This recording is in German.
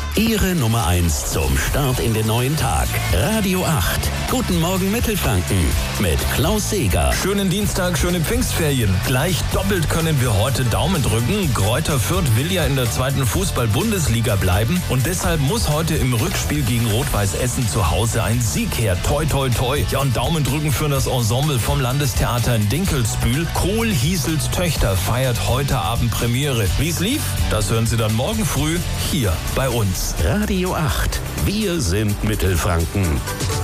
Ihre Nummer 1 zum Start in den neuen Tag. Radio 8. Guten Morgen Mittelfranken mit Klaus Seeger. Schönen Dienstag, schöne Pfingstferien. Gleich doppelt können wir heute Daumen drücken. Greuther Fürth will ja in der 2. Fußball-Bundesliga bleiben. Und deshalb muss heute im Rückspiel gegen Rot-Weiß Essen zu Hause ein Sieg her. Toi, toi, toi. Ja, und Daumen drücken für das Ensemble vom Landestheater in Dinkelsbühl. Kohl Hiesels Töchter feiert heute Abend Premiere. Wie es lief, das hören Sie dann morgen früh hier bei uns. Radio 8. Wir sind Mittelfranken.